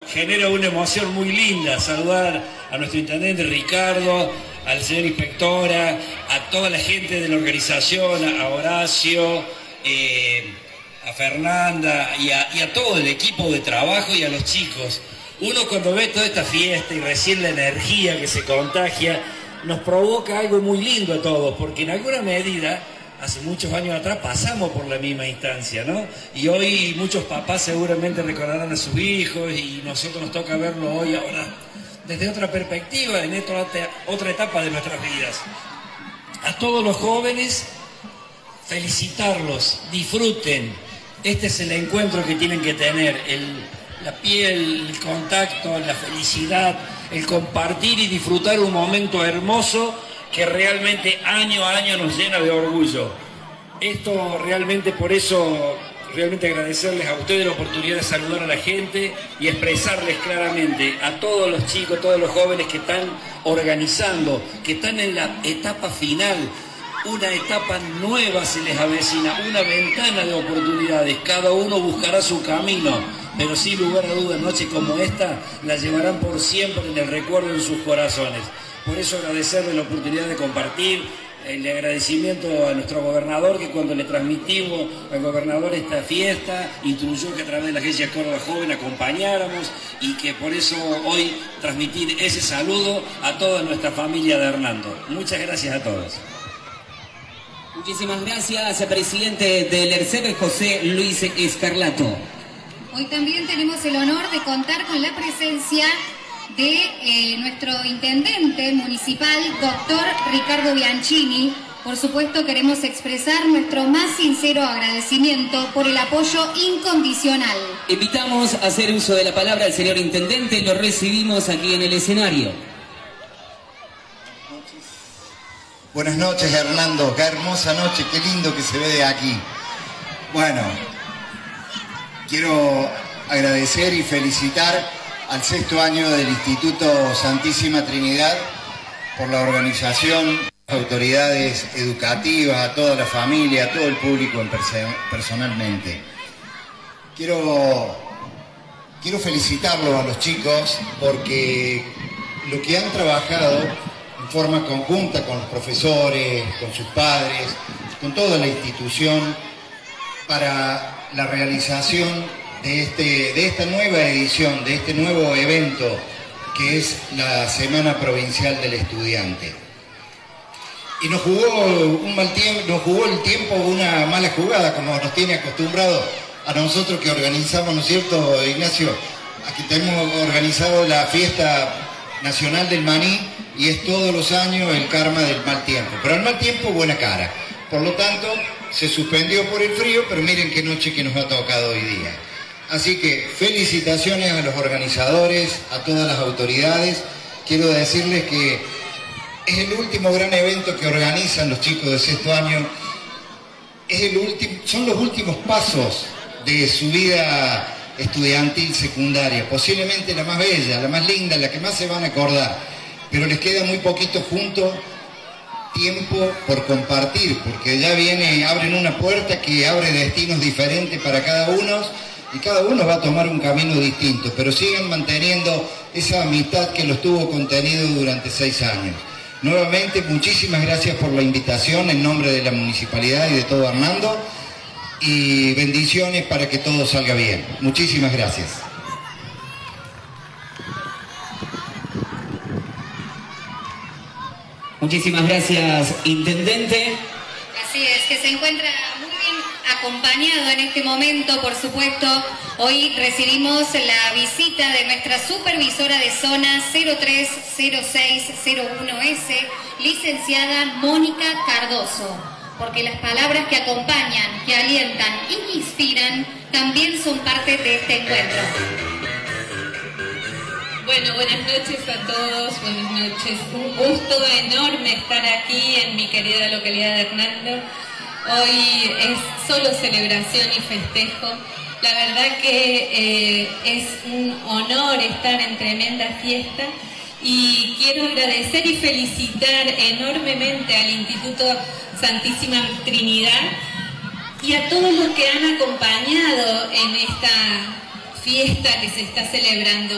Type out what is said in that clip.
Genera una emoción muy linda saludar a nuestro intendente Ricardo, al señor inspectora, a toda la gente de la organización, a Horacio, a Fernanda y a todo el equipo de trabajo y a los chicos. Uno cuando ve toda esta fiesta y recién la energía que se contagia, nos provoca algo muy lindo a todos, porque en alguna medida, hace muchos años atrás, pasamos por la misma instancia, ¿no? Y hoy muchos papás seguramente recordarán a sus hijos y nosotros nos toca verlo hoy ahora desde otra perspectiva, en otra etapa de nuestras vidas. A todos los jóvenes, felicitarlos, disfruten. Este es el encuentro que tienen que tener, la piel, el contacto, la felicidad, el compartir y disfrutar un momento hermoso que realmente año a año nos llena de orgullo. Esto realmente, por eso, realmente agradecerles a ustedes la oportunidad de saludar a la gente y expresarles claramente a todos los chicos, todos los jóvenes que están organizando, que están en la etapa final. Una etapa nueva se les avecina, una ventana de oportunidades. Cada uno buscará su camino, pero sin lugar a dudas, noches como esta la llevarán por siempre en el recuerdo en sus corazones. Por eso agradecerle la oportunidad de compartir, el agradecimiento a nuestro gobernador, que cuando le transmitimos al gobernador esta fiesta, instruyó que a través de la Agencia Córdoba Joven acompañáramos y que por eso hoy transmitir ese saludo a toda nuestra familia de Hernando. Muchas gracias a todos. Muchísimas gracias, presidente del ERCEP, José Luis Escarlato. Hoy también tenemos el honor de contar con la presencia de nuestro intendente municipal, doctor Ricardo Bianchini. Por supuesto, queremos expresar nuestro más sincero agradecimiento por el apoyo incondicional. Invitamos a hacer uso de la palabra al señor intendente y lo recibimos aquí en el escenario. Buenas noches, Hernando. Qué hermosa noche, qué lindo que se ve de aquí. Bueno, quiero agradecer y felicitar al 6º año del Instituto Santísima Trinidad por la organización, autoridades educativas, a toda la familia, a todo el público personalmente. Quiero felicitarlos a los chicos porque lo que han trabajado en forma conjunta con los profesores, con sus padres, con toda la institución para la realización de esta nueva edición, de este nuevo evento que es la Semana Provincial del Estudiante. Y nos jugó el tiempo una mala jugada, como nos tiene acostumbrado a nosotros que organizamos, ¿no es cierto, Ignacio? Aquí tenemos organizado la fiesta nacional del maní y es todos los años el karma del mal tiempo. Pero al mal tiempo, buena cara. Por lo tanto, se suspendió por el frío, pero miren qué noche que nos ha tocado hoy día. Así que felicitaciones a los organizadores, a todas las autoridades. Quiero decirles que es el último gran evento que organizan los chicos de 6º año. Son los últimos pasos de su vida estudiantil secundaria. Posiblemente la más bella, la más linda, la que más se van a acordar. Pero les queda muy poquito tiempo por compartir, porque ya abren una puerta que abre destinos diferentes para cada uno. Y cada uno va a tomar un camino distinto, pero siguen manteniendo esa amistad que los tuvo contenido durante 6 años. Nuevamente, muchísimas gracias por la invitación en nombre de la Municipalidad y de todo Hernando, y bendiciones para que todo salga bien. Muchísimas gracias. Muchísimas gracias, intendente. Así es, que se encuentra muy bien acompañado en este momento, por supuesto. Hoy recibimos la visita de nuestra supervisora de zona 030601S, licenciada Mónica Cardoso, porque las palabras que acompañan, que alientan y que inspiran también son parte de este encuentro. Bueno, buenas noches a todos, buenas noches. Un gusto enorme estar aquí en mi querida localidad de Hernando. Hoy es solo celebración y festejo. La verdad que es un honor estar en tremenda fiesta y quiero agradecer y felicitar enormemente al Instituto Santísima Trinidad y a todos los que han acompañado en esta fiesta que se está celebrando.